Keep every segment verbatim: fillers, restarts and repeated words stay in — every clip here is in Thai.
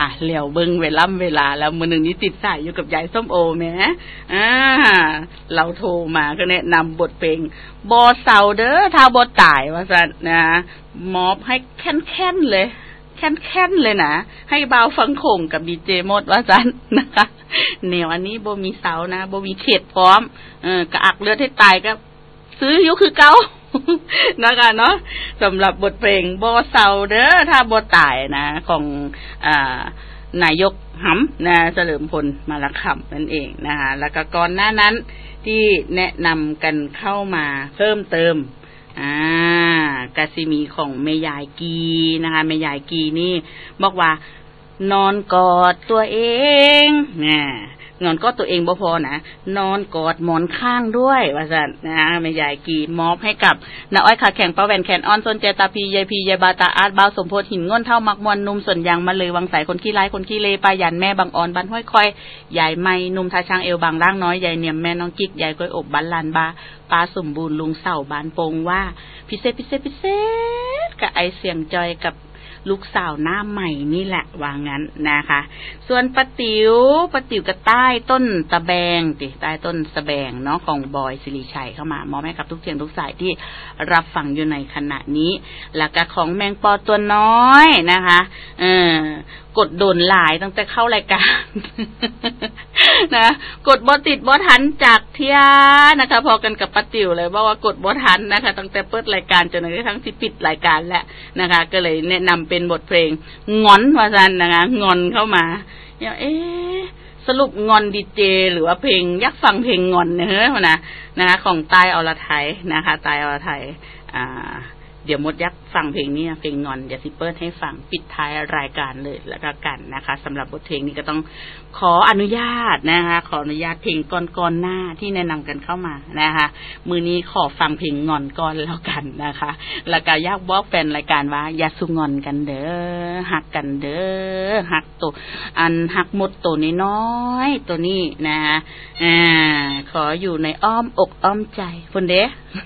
อ่ะเหลียวเบิ่งเวลาเวลาแล้วมื้อนึงนี้ติดสายอยู่กับยายส้มโอแหมอ่าเราโทรมาก็แนะนำบทเพลงบ่เศร้าเด้อถ้าบ่ตายว่าซั่นนะมอบให้แค้นๆเลยแค้นๆเลยนะให้บ่าวฟังโขงกับดีเจมดว่าซั่นนะคะแนวอันนี้บ่มีเสานะบ่มีเขตพร้อมเออกระอักเลือดให้ตายก็ซื้ออยู่คือเก่านะคะเนาะสำหรับบทเพลงบ่เศร้าเด้อถ้าบ่ตายนะของอ่านายกหำนะเฉลิมพลมาละคำนั่นเองนะคะแล้วก็ก่อนหน้านั้นที่แนะนำกันเข้ามาเพิ่มเติมอ่ากะสิมีของแม่ยายกีนะคะแม่ยายกีนี่บอกว่านอนกอดตัวเองน่ะนอนกอดตัวเองบ่พอนะนอนกอดหมอนข้างด้วยว่าซั่นนะแม่ยายกีมอบให้กับน้าอ้อยขาแข็งป้าแหวนแขนอ่อนสนใจตาพียายพียายบาตาอาร์ตบ่าวสมโพธิหินง่นเท่ามักมวนนุ่มส่วนยางมาเลยวังสายคนขี้ร้ายคนขี้เลปายันแม่บางอ่อนบ้านห้วยคอยยายไม้นุ่มทาช้างเอวบางร่างน้อยยายเนียมแม่น้องกิ๊กยายก้อยอบบ้านลานบาปลาสมบูรณ์ลุงเสาบ้านปงว่าพิเศษพิเศษพิเศษกับไอเสียงจอยกับลูกสาวหน้าใหม่นี่แหละว่างั้นนะคะส่วนป้าติ๋วป้าติ๋วกับใต้ต้นตะแบงติใต้ต้นสะแบงเนาะของบอยศิริชัยเข้ามามอบให้กับทุกเสียงทุกสายที่รับฟังอยู่ในขณะนี้แล้วก็ของแมงปอตัวน้อยนะคะเออกดโดนหลายตั้งแต่เข้ารายการนะกดบ่ติดบ่ทันจากเที่ยนะคะพอกันกับป้าติ๋วเลยบอกว่ากดบ่ทันนะคะตั้งแต่เปิดรายการจนกระทั่งที่ปิดรายการแล้วนะคะก็เลยแนะนำเป็นบทเพลงงอนว่าซั่นนะคะงอนเข้ามาเอ๊ะสรุปงอนดีเจหรือว่าเพลงอยากฟังเพลงงอนเฮ้ยนะนะคะของตายอรไทยนะคะตายอรไทยอ่าเดี๋ยวมดยักษ์ฟังเพลงนี้เพลงงอนเดี๋ยวซิเปิลให้ฟังปิดท้ายรายการเลยแล้วก็กันนะคะสำหรับบทเพลงนี้ก็ต้องขออนุญาตนะคะขออนุญาตเพลงก่อนๆหน้าที่แนะนำกันเข้ามานะคะมื้อนี้ขอฟังเพลงงอนก่อนแล้วกันนะคะแล้วก็อยากบอกแฟนรายการว่าอย่าสุงอนกันเด้อฮักกันเด้อฮักตัวอันฮักหมดตัวน้อยๆตัวนี้นะคะอ่าขออยู่ในอ้อมอกอ้อมใจพุ่นเด้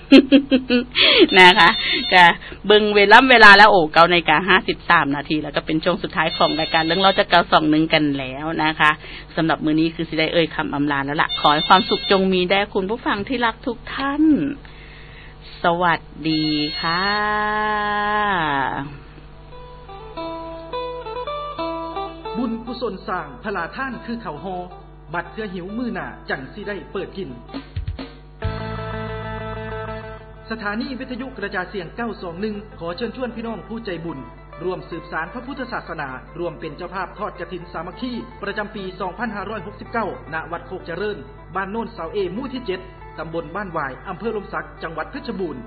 นะคะก็เบิ่งเวลาเวลาแล้วโอ้เก้านาฬิกาห้าสิบสามนาทีแล้วก็เป็นช่วงสุดท้ายของรายการเรื่องเราจะเก้าสองหนึ่งกันแล้วนะคะสำหรับมื้อนี้คือสิได้เอ่ยคำอำลาแล้วล่ะขอให้ความสุขจงมีแด่คุณผู้ฟังที่รักทุกท่านสวัสดีค่ะบุญกุศลสร้างพลาท่านคือเขาฮอบัดเทื่อหิวมื้อหน้าจังสิได้เปิดกินสถานีวิทยุกระจายเสียงเก้าสองหนึ่งขอเชิญชวนพี่น้องผู้ใจบุญร่วมสืบสานพระพุทธศาสนารวมเป็นเจ้าภาพทอดกฐินสามัคคีประจำปีสองพันห้าร้อยหกสิบเก้าณวัดโคกเจริญบ้านโน่นเสาเอหมู่ที่เจ็ดตำบลบ้านหวายอำเภอลมสักจังหวัดเพชรบูรณ์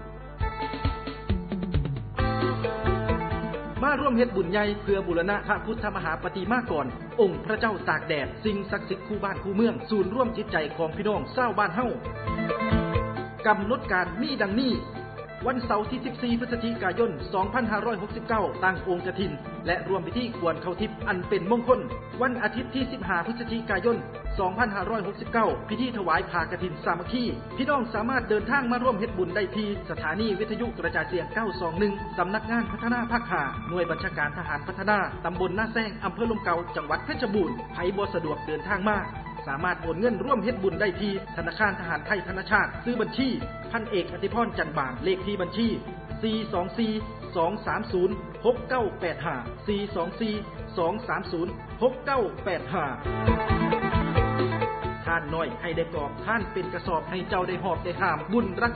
มาร่วมเฮ็ดบุญใหญ่เพื่อบูรณะพระพุทธมหาปฏิมากรองค์พระเจ้าตากแดดสิ่งศักดิ์สิทธิ์คู่บ้านคู่เมืองศูนย์ร่วมจิตใจของพี่น้องชาวบ้านเฮากำหนดการมีดังนี้วันเสาร์ที่สิบสี่พฤศจิกายนสองพันห้าร้อยหกสิบเก้าตั้งองค์กฐินและรวมพิธีกวนเข้าทิพย์อันเป็นมงคลวันอาทิตย์ที่สิบห้าพฤศจิกายนสองพันห้าร้อยหกสิบเก้าพิธีถวายผ้ากฐินสามัคคีพี่น้องสามารถเดินทางมาร่วมเฮ็ดบุญได้ที่สถานีวิทยุกระจายเสียงเก้าสองหนึ่งสำนักงานพัฒนาภาคห้าหน่วยบัญชาการทหารพัฒนาตำบลนาแซงอำเภอลมเก่าจังหวัดเพชรบูรณ์ไผบ่สะดวกเดินทางมาสามารถโอนเงินร่วมเฮ็ดบุญได้ที่ธนาคารทหารไทยธนชาติชื่อบัญชีพันเอกอธิพรจันทร์บางเลขที่บัญชีสี่ สอง สี่ สอง สาม ศูนย์ หก เก้า แปด ห้า สี่ สอง สี่ สอง สาม ศูนย์ หก เก้า แปด ห้าท่านน้อยให้ได้กอบท่านเป็นกระสอบให้เจ้าได้หอบได้หามบุญรัก